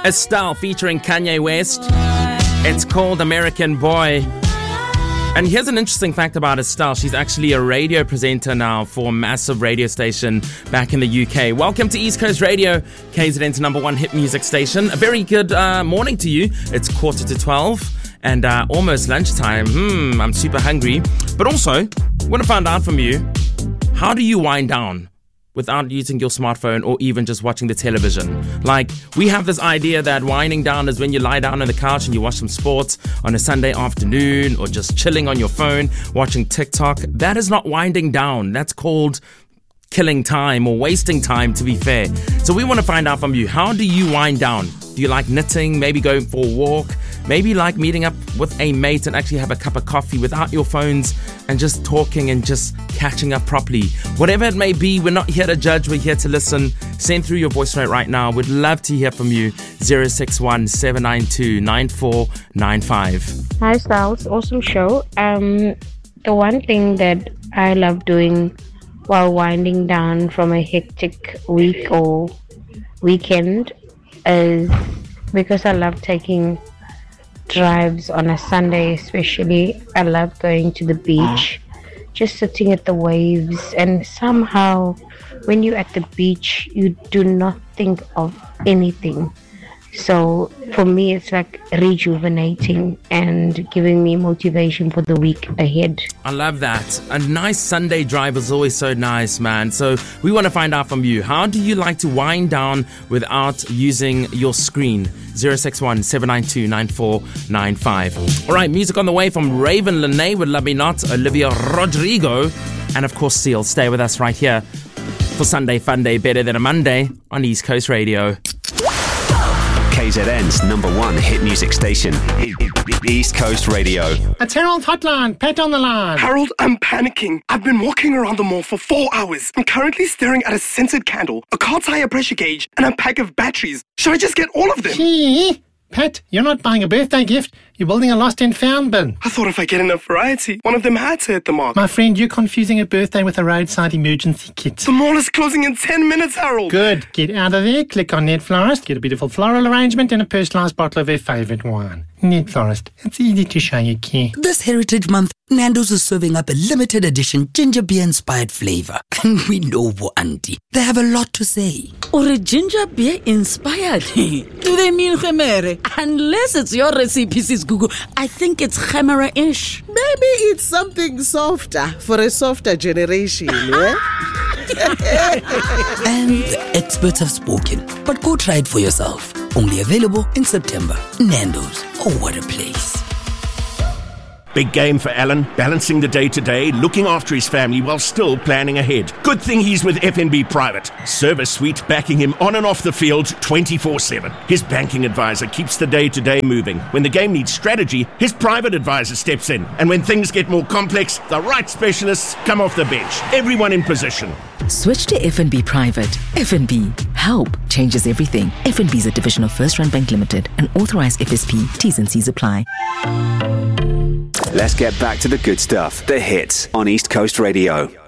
Estelle featuring Kanye West. It's called American Boy. And here's an interesting fact about Estelle. She's actually a radio presenter now for a massive radio station back in the UK. Welcome to East Coast Radio, KZN's #1 hit music station. A very good morning to you. It's 11:45 and almost lunchtime. I'm super hungry. But also, I want to find out from you, how do you wind down without using your smartphone or even just watching the television? Like, we have this idea that winding down is when you lie down on the couch and you watch some sports on a Sunday afternoon, or just chilling on your phone, watching TikTok. That is not winding down. That's called killing time or wasting time, to be fair. So we want to find out from you, how do you wind down? Do you like knitting, maybe going for a walk, maybe like meeting up with a mate and actually have a cup of coffee without your phones and just talking and just catching up properly? Whatever it may be, we're not here to judge, we're here to listen. Send through your voice note right now. We'd love to hear from you. 061 792 9495. Hi Styles, awesome show. The one thing that I love doing while winding down from a hectic week or weekend is, because I love taking drives on a Sunday especially, I love going to the beach, just sitting at the waves, and somehow when you're at the beach you do not think of anything. So for me it's like rejuvenating and giving me motivation for the week ahead. I love that. A nice Sunday drive is always so nice, man. So we want to find out from you, how do you like to wind down without using your screen? 061 792 9495. All right, music on the way from Raven Lene with Love Me Not, Olivia Rodrigo, and of course Seal. Stay with us right here for Sunday Fun Day, better than a Monday on East Coast Radio. KZN's #1 hit music station, East Coast Radio. It's Harold Hotline. Pat on the line. Harold, I'm panicking. I've been walking around the mall for 4 hours. I'm currently staring at a scented candle, a car tire pressure gauge, and a pack of batteries. Should I just get all of them? Gee, Pat, you're not buying a birthday gift. You're building a lost and found bin. I thought if I get enough variety, one of them had to hit the mark. My friend, you're confusing a birthday with a roadside emergency kit. The mall is closing in 10 minutes, Harold. Good. Get out of there, click on Net Florist, get a beautiful floral arrangement and a personalised bottle of their favourite wine. Net Florist. It's easy to show you care. This Heritage Month, Nando's is serving up a limited edition ginger beer inspired flavour. And we know for Auntie, they have a lot to say. Or a ginger beer inspired? Do they mean Khemere? Unless it's your recipe, Sis Google, I think it's Khemere-ish. Maybe it's something softer for a softer generation, yeah? And the experts have spoken. But go try it for yourself. Only available in September. Nando's. Oh, what a place. Big game for Alan, balancing the day-to-day, looking after his family while still planning ahead. Good thing he's with FNB Private. Service suite backing him on and off the field 24/7. His banking advisor keeps the day-to-day moving. When the game needs strategy, his private advisor steps in. And when things get more complex, the right specialists come off the bench. Everyone in position. Switch to FNB Private. FNB. Help changes everything. FNB is a division of First Rand Bank Limited, an authorized FSP. T's and C's apply. Let's get back to the good stuff. The hits on East Coast Radio.